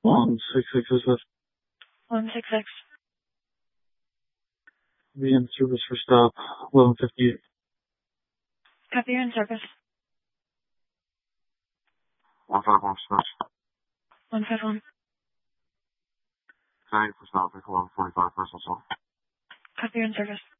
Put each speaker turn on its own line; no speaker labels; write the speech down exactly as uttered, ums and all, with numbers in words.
One six six six six.
One six six.
Be in service for stop eleven fifty eight.
Copy, you're in service.
One five one smash.
One five one.
Thank you for stopping eleven forty five personal cell.
Copy, you're in service.